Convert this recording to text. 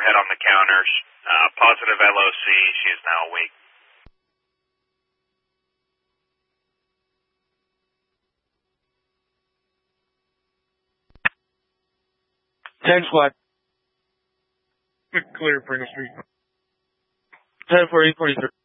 head on the counter. Positive LOC. She is now awake. 10 squad. Clear, Pringle Street. 10-4-8-43.